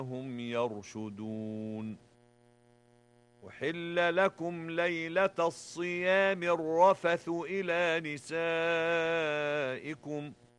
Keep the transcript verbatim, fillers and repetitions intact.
هم يرشدون. أحل لكم ليلة الصيام الرفث إلى نسائكم